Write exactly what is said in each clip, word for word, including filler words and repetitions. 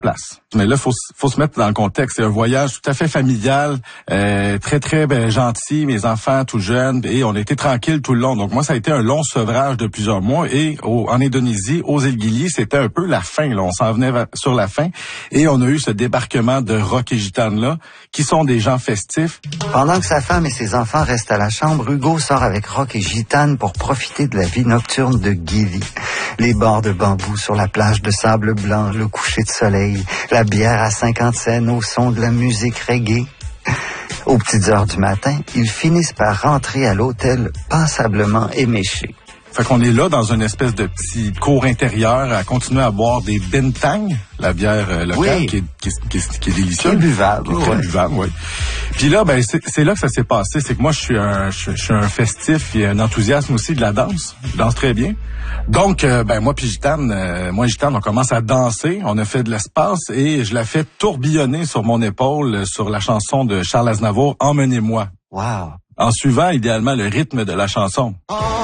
place. Mais là, faut faut se mettre dans le contexte. C'est un voyage tout à fait familial, euh, très très ben, gentil. Mes enfants tout jeunes et on a été tranquille tout le long. Donc moi, ça a été un long sevrage de plusieurs mois. Et au, en Indonésie, aux îles Gili, c'était un peu la fin. Là, on s'en venait sur la fin et on a eu ce débarquement de Rock et Gitane là, qui sont des gens festifs. Pendant que sa femme et ses enfants restent à la chambre, Hugo sort avec Rock et Gitane pour profiter de la vie nocturne de Gili. Les bords de bambou sur la plage de sable blanc, le coucher de soleil, la bière à cinquante cents au son de la musique reggae. Aux petites heures du matin, ils finissent par rentrer à l'hôtel passablement éméchés. Fait qu'on est là dans une espèce de petit cours intérieur à continuer à boire des bintang, la bière euh, locale oui. qui, est, qui, est, qui, est, qui est délicieuse. Très buvable. Qui est très ouais. buvable, oui. Puis là, ben c'est, c'est là que ça s'est passé. C'est que moi, je suis un, je, je suis un festif et un enthousiasme aussi de la danse. Je danse très bien. Donc, euh, ben moi puis Gitane, euh, moi et Gitane, on commence à danser. On a fait de l'espace et je la fais tourbillonner sur mon épaule sur la chanson de Charles Aznavour, Emmenez-moi. Wow. En suivant idéalement le rythme de la chanson.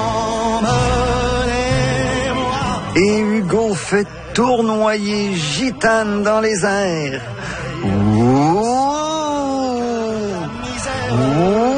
Et Hugo fait tournoyer Gitane dans les airs. Ouh. Ouh.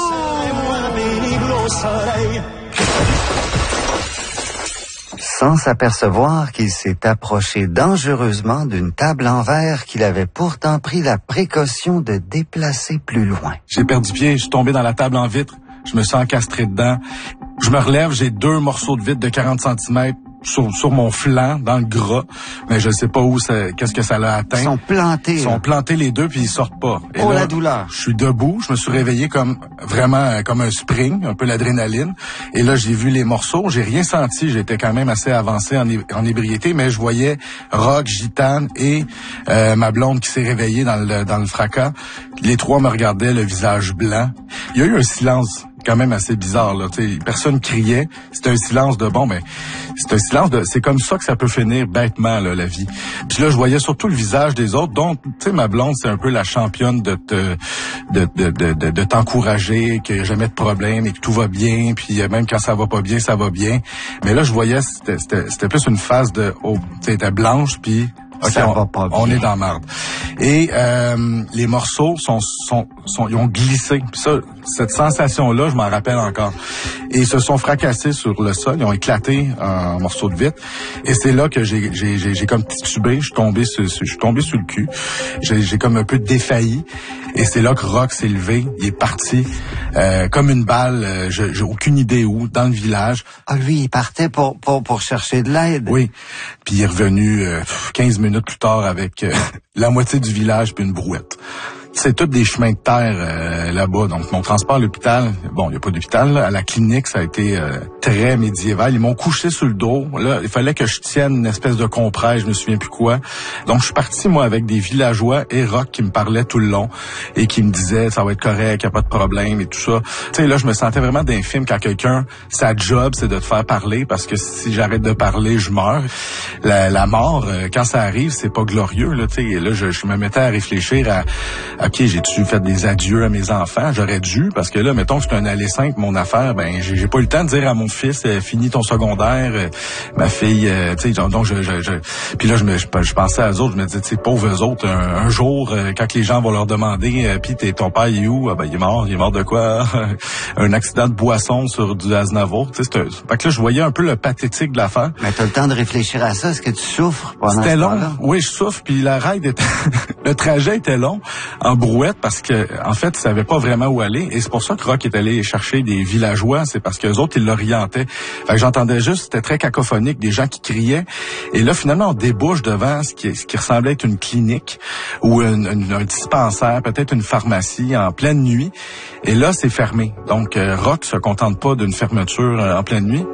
Sans s'apercevoir qu'il s'est approché dangereusement d'une table en verre qu'il avait pourtant pris la précaution de déplacer plus loin. J'ai perdu pied, je suis tombé dans la table en vitre, je me suis encastré dedans. Je me relève, j'ai deux morceaux de vitre de quarante centimètres sur, sur mon flanc, dans le gras, mais je sais pas où ça, qu'est-ce que ça l'a atteint. Ils sont plantés. Ils sont là. plantés les deux puis ils sortent pas. Et oh là, la douleur. Je suis debout, je me suis réveillé comme vraiment comme un spring, un peu l'adrénaline. Et là j'ai vu les morceaux, j'ai rien senti, j'étais quand même assez avancé en, é- en ébriété, mais je voyais Rock, Gitane et euh, ma blonde qui s'est réveillée dans le dans le fracas. Les trois me regardaient, le visage blanc. Il y a eu un silence quand même assez bizarre là, tu sais, personne criait, c'était un silence de bon ben c'est un silence de c'est comme ça que ça peut finir bêtement là la vie. Puis là je voyais surtout le visage des autres, donc tu sais ma blonde c'est un peu la championne de te de de de de, de t'encourager, qu'il n'y a jamais de problème et que tout va bien, puis même quand ça va pas bien, ça va bien. Mais là je voyais c'était c'était, c'était plus une phase de oh, tu sais blanche puis okay, ça on, va pas bien. On est dans la marde. Et euh, les morceaux sont, sont, sont, ils ont glissé. Puis ça, cette sensation-là, je m'en rappelle encore. Et ils se sont fracassés sur le sol, ils ont éclaté en morceaux de vitre. Et c'est là que j'ai, j'ai, j'ai, j'ai comme titubé, je suis tombé sur, je suis tombé sur le cul. J'ai, j'ai comme un peu défailli. Et c'est là que Rock s'est levé, il est parti euh, comme une balle, euh, je, j'ai aucune idée où, dans le village. Ah lui, il partait pour pour pour chercher de l'aide. Oui. Puis il est revenu euh, quinze minutes plus tard avec euh, la moitié du village puis une brouette. C'est tous des chemins de terre euh, là-bas. Donc, mon transport à l'hôpital, bon, il n'y a pas d'hôpital, là. À la clinique, ça a été euh, très médiéval. Ils m'ont couché sur le dos. Là, il fallait que je tienne une espèce de compresse, je me souviens plus quoi. Donc, je suis parti, moi, avec des villageois et Rock qui me parlaient tout le long et qui me disaient, ça va être correct, il n'y a pas de problème et tout ça. Tu sais, là, je me sentais vraiment d'un film quand quelqu'un, sa job, c'est de te faire parler parce que si j'arrête de parler, je meurs. La, la mort, euh, quand ça arrive, c'est pas glorieux, là, tu sais. Là, je, je me mettais à réfléchir à OK, j'ai-tu fait des adieux à mes enfants? J'aurais dû, parce que là, mettons que c'est un aller simple, mon affaire, ben j'ai, j'ai pas eu le temps de dire à mon fils, euh, finis ton secondaire, euh, ma fille, euh, tu sais, donc je, je, je... Puis là, je me, je, je pensais à eux autres, je me disais, tu sais, pauvres eux autres, un, un jour, euh, quand les gens vont leur demander, euh, puis t'es, ton père, il est où? Ah, ben, il est mort, il est mort de quoi? Un accident de boisson sur du Aznavour, tu sais, c'est un... Fait que là, je voyais un peu le pathétique de l'affaire. Mais t'as le temps de réfléchir à ça, est-ce que tu souffres pendant C'était ce long, temps-là? oui, je souffre, puis la ride était... le trajet était long, en brouette, parce que en fait, ils savaient pas vraiment où aller. Et c'est pour ça que Rock est allé chercher des villageois. C'est parce que les autres, ils l'orientaient. Fait que j'entendais juste, c'était très cacophonique, des gens qui criaient. Et là, finalement, on débouche devant ce qui, ce qui ressemblait être une clinique ou une, une, un dispensaire, peut-être une pharmacie en pleine nuit. Et là, c'est fermé. Donc, euh, Rock se contente pas d'une fermeture euh, en pleine nuit.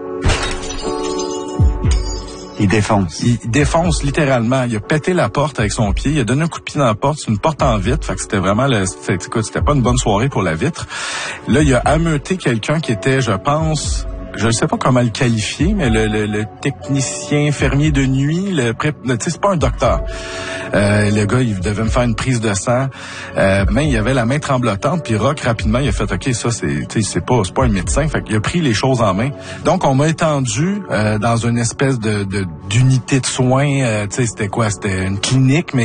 Il défonce. Il défonce littéralement. Il a pété la porte avec son pied. Il a donné un coup de pied dans la porte. C'est une porte en vitre. Fait que c'était vraiment le, c'était, écoute, c'était pas une bonne soirée pour la vitre. Là, il a ameuté quelqu'un qui était, je pense, je ne sais pas comment le qualifier, mais le, le, le technicien infirmier de nuit, le pré, tu sais, c'est pas un docteur. Euh, le gars, il devait me faire une prise de sang, euh, mais il avait la main tremblotante, puis Rock, rapidement, il a fait, OK, ça, c'est, tu sais, c'est pas, c'est pas un médecin, fait qu'il a pris les choses en main. Donc, on m'a étendu euh, dans une espèce de, de d'unité de soins, euh, tu sais, c'était quoi? C'était une clinique, mais